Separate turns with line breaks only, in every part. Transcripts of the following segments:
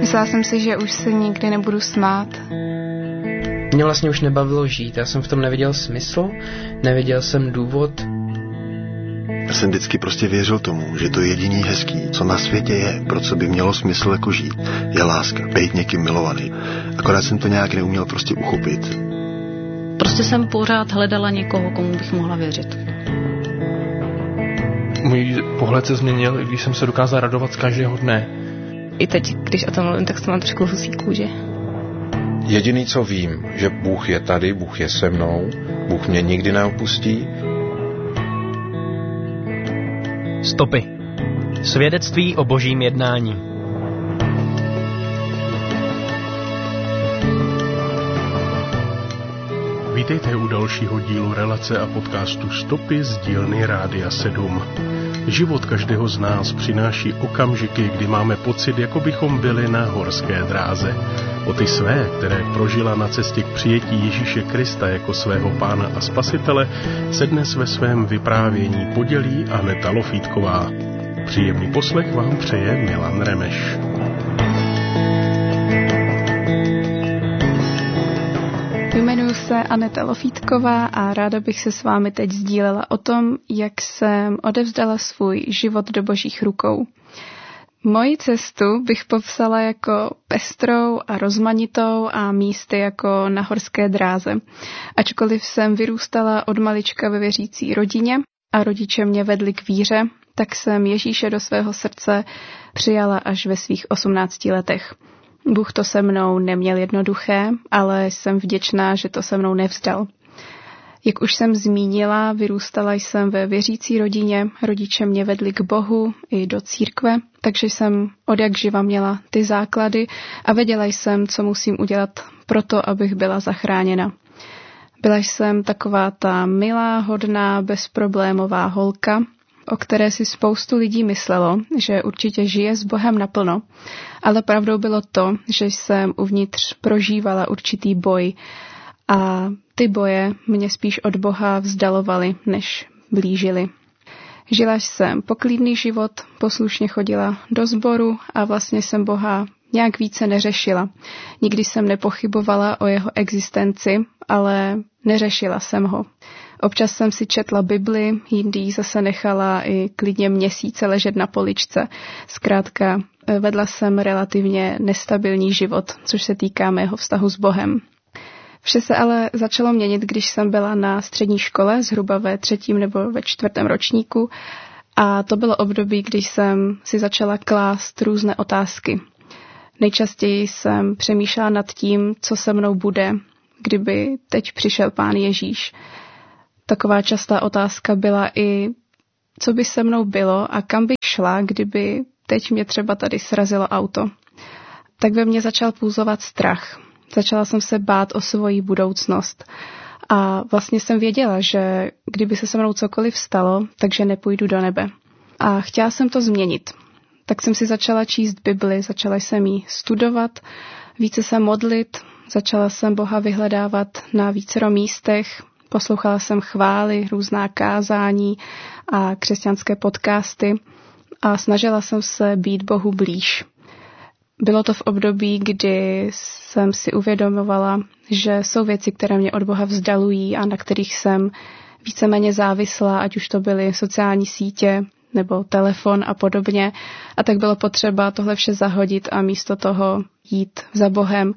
Myslela jsem si, že už se nikdy nebudu smát.
Mě vlastně už nebavilo žít, já jsem v tom neviděl smysl, neviděl jsem důvod.
Já jsem vždycky prostě věřil tomu, že to jediný hezký, co na světě je, pro co by mělo smysl jako žít, je láska, být někým milovaný. Akorát jsem to nějak neuměl prostě uchopit.
Prostě jsem pořád hledala někoho, komu bych mohla věřit.
Můj pohled se změnil, když jsem se dokázal radovat z každého dne.
I teď, když o tom mluvím, tak to mám trošku husí kůže.
Jediný, co vím, že Bůh je tady, Bůh je se mnou, Bůh mě nikdy neopustí.
Stopy. Svědectví o božím jednání.
Vítejte u dalšího dílu relace a podcastu Stopy z dílny Rádia 7. Život každého z nás přináší okamžiky, kdy máme pocit, jako bychom byli na horské dráze. O ty své, které prožila na cestě k přijetí Ježíše Krista jako svého pána a spasitele, se dnes ve svém vyprávění podělí Aneta Lofítková. Příjemný poslech vám přeje Milan Remeš.
Jmenuji se Aneta Lofítková a ráda bych se s vámi teď sdílela o tom, jak jsem odevzdala svůj život do božích rukou. Moji cestu bych popsala jako pestrou a rozmanitou a místy jako na horské dráze. Ačkoliv jsem vyrůstala od malička ve věřící rodině a rodiče mě vedli k víře, tak jsem Ježíše do svého srdce přijala až ve svých 18 letech. Bůh to se mnou neměl jednoduché, ale jsem vděčná, že to se mnou nevzdal. Jak už jsem zmínila, vyrůstala jsem ve věřící rodině, rodiče mě vedli k Bohu i do církve, takže jsem odjakživa měla ty základy a věděla jsem, co musím udělat pro to, abych byla zachráněna. Byla jsem taková ta milá, hodná, bezproblémová holka, o které si spoustu lidí myslelo, že určitě žije s Bohem naplno, ale pravdou bylo to, že jsem uvnitř prožívala určitý boj a ty boje mě spíš od Boha vzdalovaly, než blížily. Žila jsem poklidný život, poslušně chodila do sboru a vlastně jsem Boha nějak více neřešila. Nikdy jsem nepochybovala o jeho existenci, ale neřešila jsem ho. Občas jsem si četla Bibli, jindy zase nechala i klidně měsíce ležet na poličce. Zkrátka, vedla jsem relativně nestabilní život, což se týká mého vztahu s Bohem. Vše se ale začalo měnit, když jsem byla na střední škole, zhruba ve 3. nebo ve 4. ročníku, a to bylo období, když jsem si začala klást různé otázky. Nejčastěji jsem přemýšlela nad tím, co se mnou bude, kdyby teď přišel Pán Ježíš. Taková častá otázka byla i, co by se mnou bylo a kam bych šla, kdyby teď mě třeba tady srazilo auto. Tak ve mně začal pulzovat strach. Začala jsem se bát o svoji budoucnost. A vlastně jsem věděla, že kdyby se mnou cokoliv stalo, takže nepůjdu do nebe. A chtěla jsem to změnit. Tak jsem si začala číst Bibli, začala jsem ji studovat, více se modlit, začala jsem Boha vyhledávat na vícero místech, poslouchala jsem chvály, různá kázání a křesťanské podcasty a snažila jsem se být Bohu blíž. Bylo to v období, kdy jsem si uvědomovala, že jsou věci, které mě od Boha vzdalují a na kterých jsem víceméně závislá, ať už to byly sociální sítě nebo telefon a podobně. A tak bylo potřeba tohle vše zahodit a místo toho jít za Bohem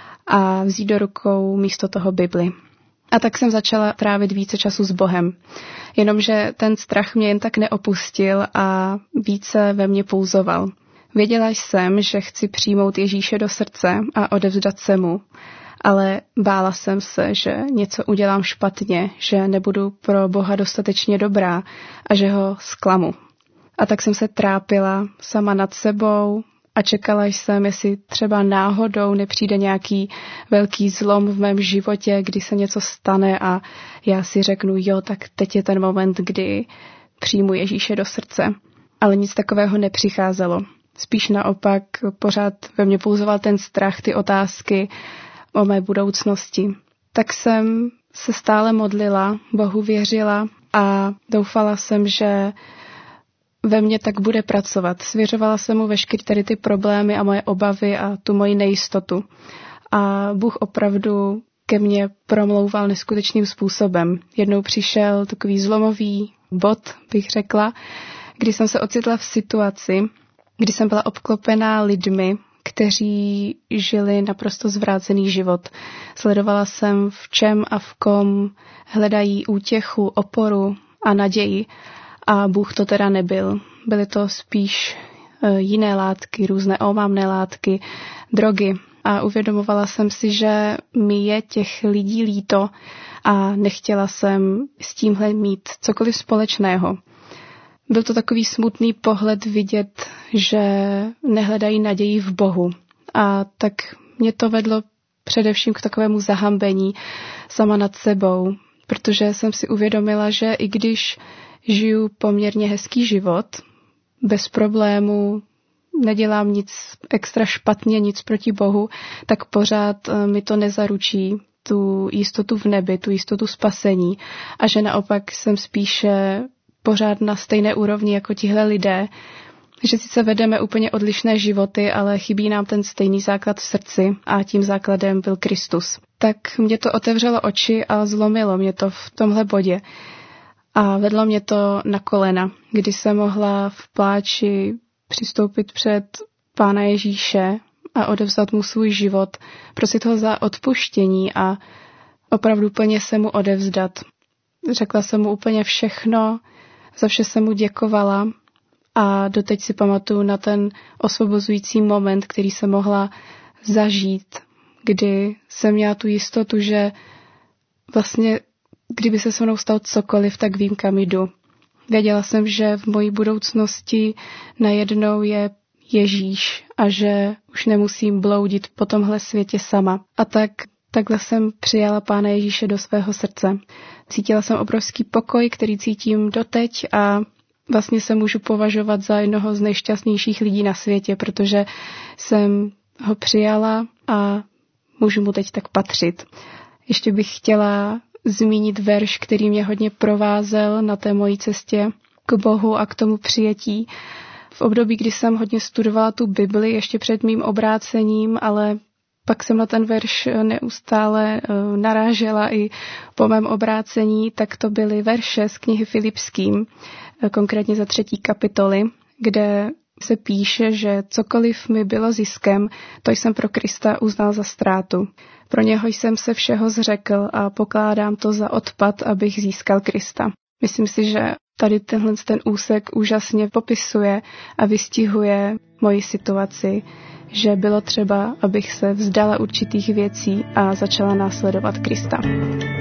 a vzít do rukou místo toho Bibli. A tak jsem začala trávit více času s Bohem. Jenomže ten strach mě jen tak neopustil a více ve mně pulzoval. Věděla jsem, že chci přijmout Ježíše do srdce a odevzdat se mu, ale bála jsem se, že něco udělám špatně, že nebudu pro Boha dostatečně dobrá a že ho zklamu. A tak jsem se trápila sama nad sebou a čekala jsem, jestli třeba náhodou nepřijde nějaký velký zlom v mém životě, kdy se něco stane a já si řeknu, jo, tak teď je ten moment, kdy přijmu Ježíše do srdce. Ale nic takového nepřicházelo. Spíš naopak pořád ve mně pulzoval ten strach, ty otázky o mé budoucnosti. Tak jsem se stále modlila, Bohu věřila a doufala jsem, že ve mně tak bude pracovat. Svěřovala jsem mu veškeré tady ty problémy a moje obavy a tu moji nejistotu. A Bůh opravdu ke mně promlouval neskutečným způsobem. Jednou přišel takový zlomový bod, bych řekla, kdy jsem se ocitla v situaci, kdy jsem byla obklopená lidmi, kteří žili naprosto zvrácený život. Sledovala jsem, v čem a v kom hledají útěchu, oporu a naději. A Bůh to teda nebyl. Byly to spíš jiné látky, různé omamné látky, drogy. A uvědomovala jsem si, že mi je těch lidí líto a nechtěla jsem s tímhle mít cokoliv společného. Byl to takový smutný pohled vidět, že nehledají naději v Bohu. A tak mě to vedlo především k takovému zahambení sama nad sebou, protože jsem si uvědomila, že i když žiju poměrně hezký život, bez problémů, nedělám nic extra špatně, nic proti Bohu, tak pořád mi to nezaručí tu jistotu v nebi, tu jistotu spasení a že naopak jsem spíše pořád na stejné úrovni jako tihle lidé, že sice vedeme úplně odlišné životy, ale chybí nám ten stejný základ v srdci a tím základem byl Kristus. Tak mě to otevřelo oči a zlomilo mě to v tomhle bodě. A vedlo mě to na kolena, kdy jsem mohla v pláči přistoupit před Pána Ježíše a odevzdat mu svůj život, prosit ho za odpuštění a opravdu plně se mu odevzdat. Řekla jsem mu úplně všechno, za vše jsem mu děkovala a doteď si pamatuju na ten osvobozující moment, který jsem mohla zažít, kdy jsem měla tu jistotu, že vlastně kdyby se se mnou stalo cokoliv, tak vím, kam jdu. Věděla jsem, že v mojí budoucnosti najednou je Ježíš a že už nemusím bloudit po tomhle světě sama. A takhle jsem přijala Pána Ježíše do svého srdce. Cítila jsem obrovský pokoj, který cítím doteď a vlastně se můžu považovat za jednoho z nejšťastnějších lidí na světě, protože jsem ho přijala a můžu mu teď tak patřit. Ještě bych chtěla zmínit verš, který mě hodně provázel na té mojí cestě k Bohu a k tomu přijetí. V období, kdy jsem hodně studovala tu Bibli, ještě před mým obrácením, ale pak jsem na ten verš neustále narážela i po mém obrácení, tak to byly verše z knihy Filipským, konkrétně za 3. kapitoly, kde se píše, že cokoliv mi bylo ziskem, to jsem pro Krista uznal za ztrátu. Pro něho jsem se všeho zřekl a pokládám to za odpad, abych získal Krista. Myslím si, že tady ten úsek úžasně popisuje a vystihuje moji situaci, že bylo třeba, abych se vzdala určitých věcí a začala následovat Krista.